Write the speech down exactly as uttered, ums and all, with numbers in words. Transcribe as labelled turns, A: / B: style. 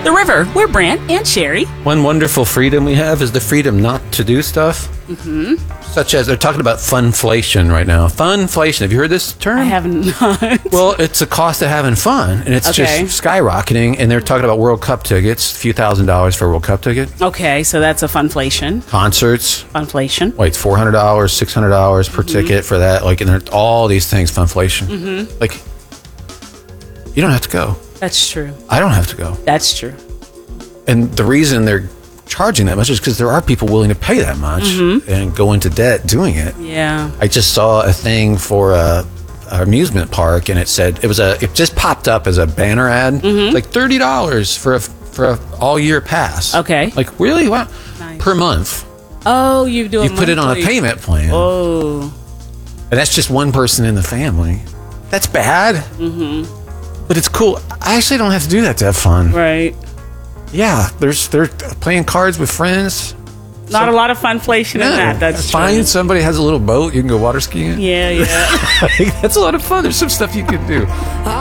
A: The River. We're Brant and Sherry.
B: One wonderful freedom we have is the freedom not to do stuff. Mm-hmm. Such as, they're talking about funflation right now. Funflation. Have you heard this term?
A: I have not.
B: Well, it's a cost of having fun, and it's
A: Okay.
B: just skyrocketing. And they're talking about World Cup tickets, a few thousand dollars for a World Cup ticket.
A: Okay, so that's a funflation.
B: Concerts,
A: Funflation.
B: wait, four hundred dollars, six hundred dollars per ticket for that. Like, and there all these things, funflation. Mm-hmm. Like, you don't have to go.
A: That's true.
B: I don't have to go.
A: That's true.
B: And the reason they're charging that much is because there are people willing to pay that much and go into debt doing it.
A: Yeah.
B: I just saw a thing for a, a amusement park, and it said it was a. It just popped up as a banner ad. It's like thirty dollars for a for a all year pass.
A: Okay.
B: Like, really? Wow.
A: Nice.
B: Per month.
A: Oh, you do.
B: You put it on a
A: monthly.
B: payment plan,
A: Oh.
B: and that's just one person in the family. That's bad. Mm-hmm. But it's cool. I actually don't have to do that to have fun.
A: Right.
B: Yeah, there's they're playing cards with friends.
A: Not
B: So-
A: a lot of funflation in that. That's
B: Find
A: true.
B: somebody has a little boat. You can go water skiing.
A: Yeah, yeah.
B: That's a lot of fun. There's some stuff you can do.